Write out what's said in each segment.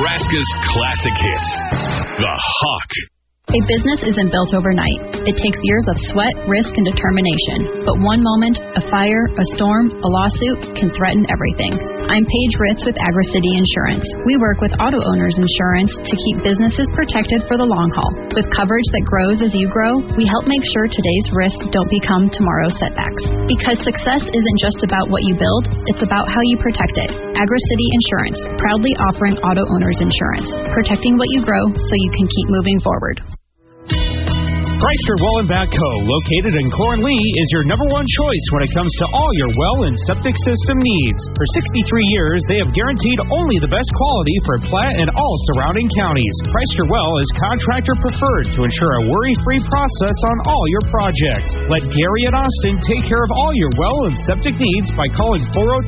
Nebraska's classic hits. The Hawk. A business isn't built overnight. It takes years of sweat, risk, and determination. But one moment, a fire, a storm, a lawsuit can threaten everything. I'm Paige Ritz with AgriCity Insurance. We work with auto owners insurance to keep businesses protected for the long haul. With coverage that grows as you grow, we help make sure today's risks don't become tomorrow's setbacks. Because success isn't just about what you build, it's about how you protect it. AgriCity Insurance, proudly offering auto owners insurance, protecting what you grow so you can keep moving forward. Chrysler Well and Backhoe, located in Cornlee, is your number one choice when it comes to all your well and septic system needs. For 63 years, they have guaranteed only the best quality for Platte and all surrounding counties. Chrysler Well is contractor preferred to ensure a worry-free process on all your projects. Let Gary and Austin take care of all your well and septic needs by calling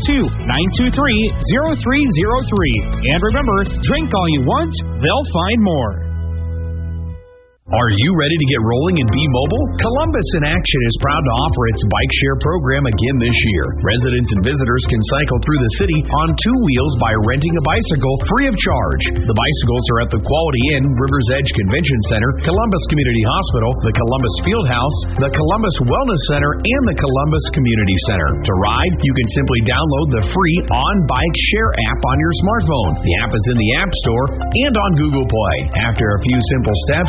402-923-0303. And remember, drink all you want, they'll find more. Are you ready to get rolling and be mobile? Columbus in Action is proud to offer its bike share program again this year. Residents and visitors can cycle through the city on two wheels by renting a bicycle free of charge. The bicycles are at the Quality Inn, Rivers Edge Convention Center, Columbus Community Hospital, the Columbus Fieldhouse, the Columbus Wellness Center, and the Columbus Community Center. To ride, you can simply download the free On Bike Share app on your smartphone. The app is in the App Store and on Google Play. After a few simple steps,